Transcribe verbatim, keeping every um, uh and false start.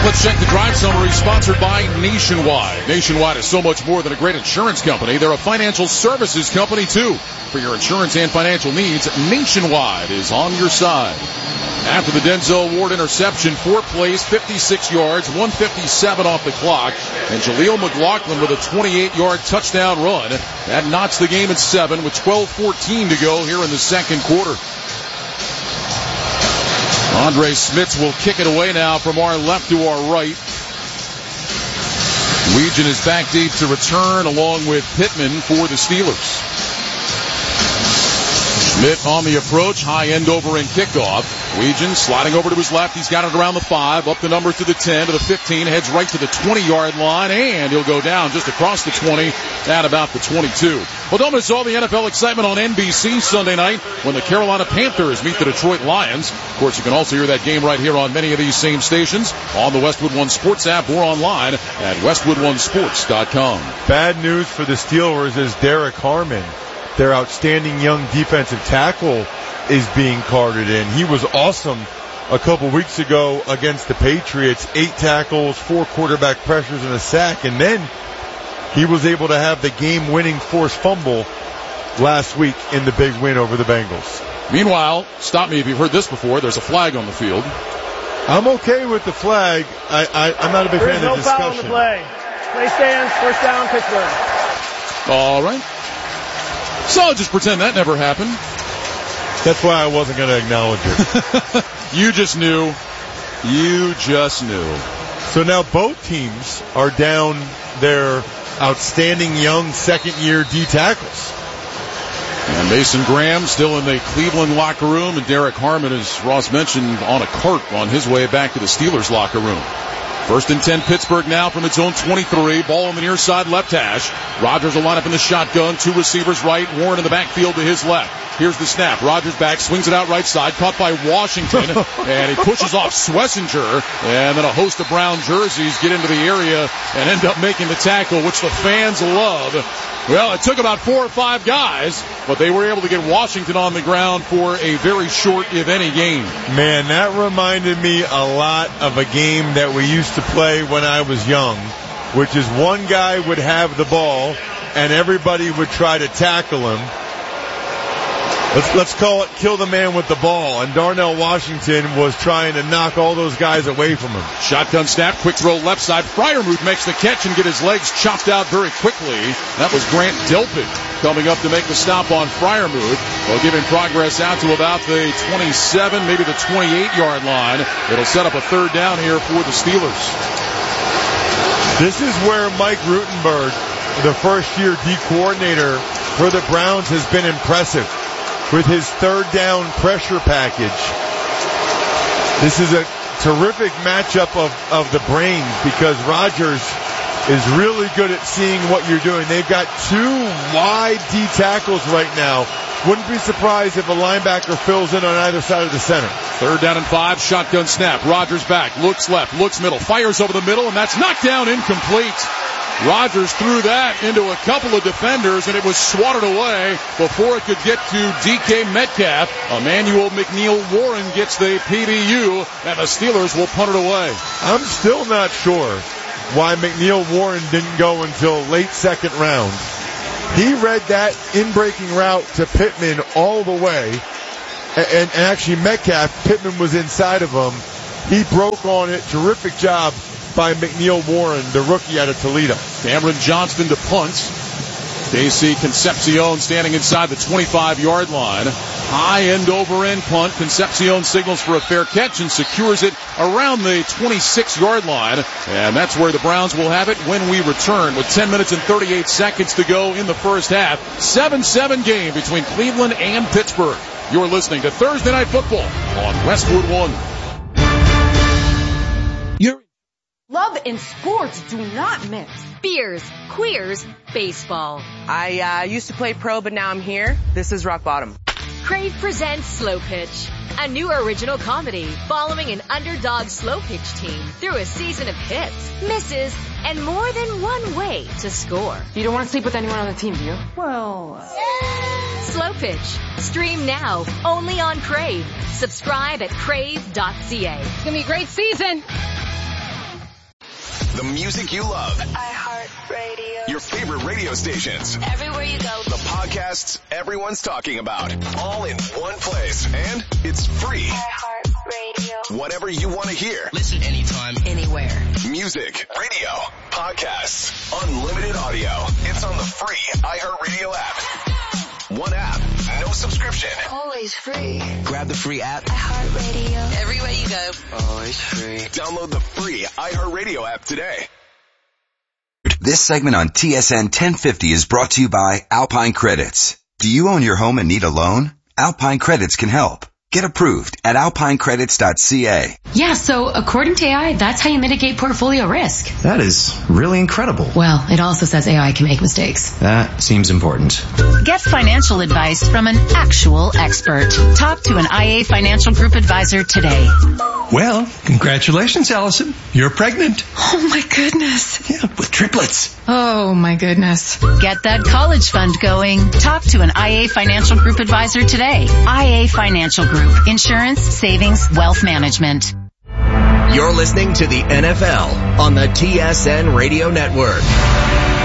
Let's check the drive summary, sponsored by Nationwide. Nationwide is so much more than a great insurance company. They're a financial services company, too. For your insurance and financial needs, Nationwide is on your side. After the Denzel Ward interception, four plays, fifty-six yards, one fifty-seven off the clock, and Jaleel McLaughlin with a twenty-eight-yard touchdown run. That knots the game at seven with twelve fourteen to go here in the second quarter. Andre Smits will kick it away now from our left to our right. Legion is back deep to return along with Pittman for the Steelers. Schmidt on the approach, high end over and kickoff. Legion sliding over to his left. He's got it around the five, up the number to the ten, to the fifteen, heads right to the twenty-yard line, and he'll go down just across the twenty at about the twenty-two. Well, don't miss all the N F L excitement on N B C Sunday night when the Carolina Panthers meet the Detroit Lions. Of course, you can also hear that game right here on many of these same stations, on the Westwood One Sports app or online at westwood one sports dot com. Bad news for the Steelers is Derek Harmon, their outstanding young defensive tackle, is being carted in. He was awesome a couple weeks ago against the Patriots. Eight tackles, four quarterback pressures, and a sack. And then he was able to have the game-winning forced fumble last week in the big win over the Bengals. Meanwhile, stop me if you've heard this before, there's a flag on the field. I'm okay with the flag. I, I, I'm not a big There's fan of no the discussion. foul on the play. Play stands, first down, Pittsburgh. All right. So I'll just pretend that never happened. That's why I wasn't going to acknowledge it. You just knew. You just knew. So now both teams are down their outstanding young second-year D tackles. And Mason Graham still in the Cleveland locker room, and Derek Harmon, as Ross mentioned, on a cart on his way back to the Steelers locker room. First and ten, Pittsburgh now from its own twenty-three. Ball on the near side, left hash. Rodgers will line up in the shotgun. Two receivers right. Warren in the backfield to his left. Here's the snap. Rodgers back, swings it out right side. Caught by Washington. And he pushes off Schlesinger. And then a host of brown jerseys get into the area and end up making the tackle, which the fans love. Well, it took about four or five guys, but they were able to get Washington on the ground for a very short, if any, game. Man, that reminded me a lot of a game that we used to play when I was young, which is one guy would have the ball and everybody would try to tackle him. Let's, let's call it kill the man with the ball. And Darnell Washington was trying to knock all those guys away from him. Shotgun snap, quick throw left side. Freiermuth makes the catch and get his legs chopped out very quickly. That was Grant Delpit coming up to make the stop on Freiermuth. They'll give him progress out to about the twenty-seven, maybe the twenty-eight-yard line. It'll set up a third down here for the Steelers. This is where Mike Rutenberg, the first-year D coordinator for the Browns, has been impressive with his third down pressure package. This is a terrific matchup of, of the brains because Rodgers is really good at seeing what you're doing. They've got two wide D tackles right now. Wouldn't be surprised if a linebacker fills in on either side of the center. Third down and five, shotgun snap. Rodgers back, looks left, looks middle, fires over the middle, and that's knocked down, incomplete. Rodgers threw that into a couple of defenders, and it was swatted away before it could get to D K Metcalf. Emmanuel McNeil Warren gets the P B U, and the Steelers will punt it away. I'm still not sure why McNeil Warren didn't go until late second round. He read that in-breaking route to Pittman all the way, and, and actually Metcalf, Pittman was inside of him. He broke on it. Terrific job by McNeil Warren, the rookie out of Toledo. Cameron Johnston to punt. K C Concepcion standing inside the twenty-five-yard line. High end over end punt. Concepcion signals for a fair catch and secures it around the twenty-six-yard line. And that's where the Browns will have it when we return with ten minutes and thirty-eight seconds to go in the first half. seven seven game between Cleveland and Pittsburgh. You're listening to Thursday Night Football on Westwood One. You're Love and sports do not mix. Beers, queers, baseball. I uh, used to play pro, but now I'm here. This is rock bottom. Crave presents Slow Pitch, a new original comedy following an underdog slow pitch team through a season of hits, misses, and more than one way to score. You don't want to sleep with anyone on the team, do you? Well... Slow Pitch. Stream now, only on Crave. Subscribe at crave dot c a. It's going to be a great season. The music you love. iHeartRadio. Your favorite radio stations. Everywhere you go. The podcasts everyone's talking about. All in one place. And it's free. iHeartRadio. Whatever you want to hear. Listen anytime, anywhere. Music, radio, podcasts, unlimited audio. It's on the free iHeartRadio app. One app, no subscription. Always free. Grab the free app. iHeartRadio. Everywhere you go. Always free. Download the free iHeartRadio app today. This segment on T S N ten fifty is brought to you by Alpine Credits. Do you own your home and need a loan? Alpine Credits can help. Get approved at alpine credits dot c a. Yeah, so according to A I, that's how you mitigate portfolio risk. That is really incredible. Well, it also says A I can make mistakes. That seems important. Get financial advice from an actual expert. Talk to an I A Financial Group advisor today. Well, congratulations, Allison. You're pregnant. Oh my goodness. Yeah, with triplets. Oh my goodness. Get that college fund going. Talk to an I A Financial Group advisor today. I A Financial Group. Insurance, savings, wealth management. You're listening to the N F L on the T S N Radio Network.